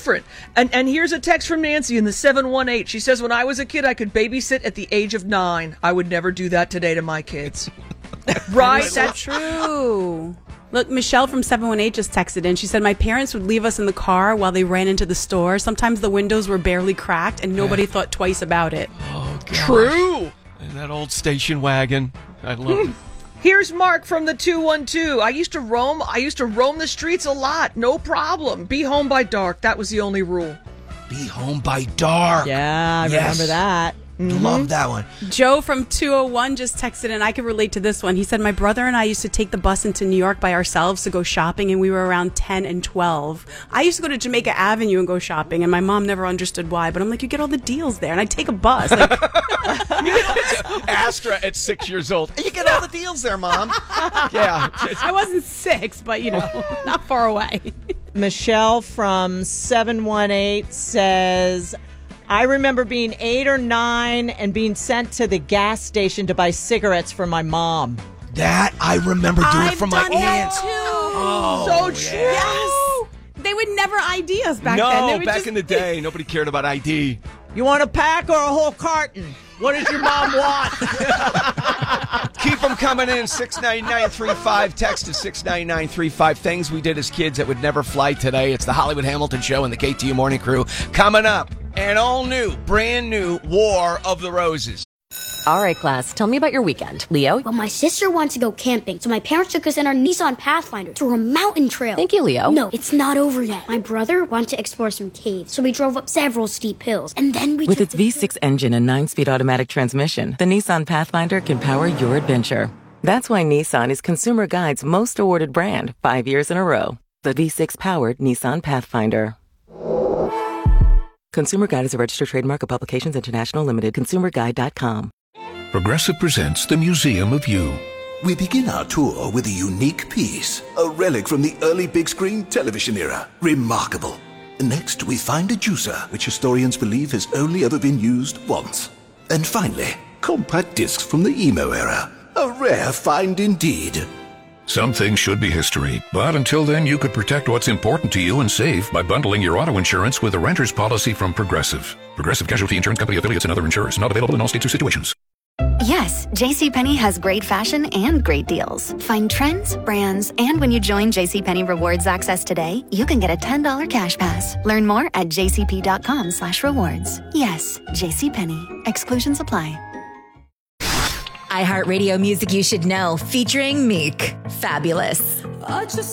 different. And here's a text from Nancy in the 718. She says, when I was a kid, I could babysit at the age of 9. I would never do that today to my kids. Right? That's true. Look, Michelle from 718 just texted in. She said, my parents would leave us in the car while they ran into the store. Sometimes the windows were barely cracked, and nobody thought twice about it. Oh, gosh. True. And that old station wagon. I love it. Here's Mark from the 212. I used to roam the streets a lot. No problem. Be home by dark. That was the only rule. Be home by dark. Yeah, I remember that. Love that one. Joe from 201 just texted in. I could relate to this one. He said, my brother and I used to take the bus into New York by ourselves to go shopping, and we were around 10 and 12. I used to go to Jamaica Avenue and go shopping, and my mom never understood why. But I'm like, you get all the deals there, and I'd take a bus. Like, Astra at 6 years old. You get all the deals there, Mom. Yeah. I wasn't 6, but, not far away. Michelle from 718 says, I remember being 8 or 9 and being sent to the gas station to buy cigarettes for my mom. That I remember doing I've from my done that aunts. too. Oh, So true. Yes. They would never ID us back then. They No, would back just... in the day, nobody cared about ID. You want a pack or a whole carton? What does your mom want? Keep them coming in. 69935. Text to 69935. Things we did as kids that would never fly today. It's the Hollywood Hamilton Show and the KTU Morning Crew. Coming up, an all-new, brand-new War of the Roses. All right, class, tell me about your weekend. Leo? Well, my sister wanted to go camping, so my parents took us in our Nissan Pathfinder through a mountain trail. Thank you, Leo. No, it's not over yet. My brother wanted to explore some caves, so we drove up several steep hills, and then we With its V6 engine and 9-speed automatic transmission, the Nissan Pathfinder can power your adventure. That's why Nissan is Consumer Guide's most awarded brand 5 years in a row. The V6-powered Nissan Pathfinder. Consumer Guide is a registered trademark of Publications International Limited. ConsumerGuide.com. Progressive presents the Museum of You. We begin our tour with a unique piece, a relic from the early big screen television era. Remarkable. Next, we find a juicer, which historians believe has only ever been used once. And finally, compact discs from the emo era. A rare find indeed. Some things should be history, but until then you could protect what's important to you and save by bundling your auto insurance with a renter's policy from Progressive. Progressive Casualty Insurance Company affiliates and other insurers. Not available in all states or situations. Yes, JCPenney has great fashion and great deals. Find trends, brands, and when you join JCPenney Rewards Access today, you can get a $10 cash pass. Learn more at jcp.com/rewards. Yes, JCPenney. Exclusions apply. iHeartRadio Music You Should Know, featuring Meek. Fabulous. I just